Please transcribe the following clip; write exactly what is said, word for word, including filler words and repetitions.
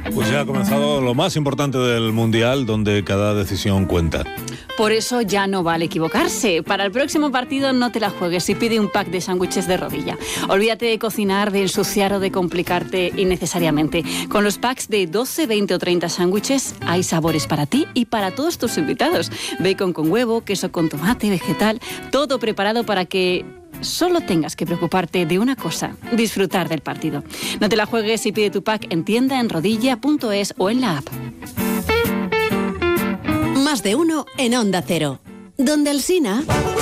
Pues ya ha comenzado lo más importante del Mundial, donde cada decisión cuenta. Por eso ya no vale equivocarse. Para el próximo partido no te la juegues y pide un pack de sándwiches de rodilla. Olvídate de cocinar, de ensuciar o de complicarte innecesariamente. Con los packs de doce, veinte o treinta sándwiches hay sabores para ti y para todos tus invitados. Bacon con huevo, queso con tomate, vegetal, todo preparado para que solo tengas que preocuparte de una cosa: disfrutar del partido. No te la juegues y pide tu pack en tienda en rodilla punto es o en la app. Más de uno en Onda Cero. Donde Alsina.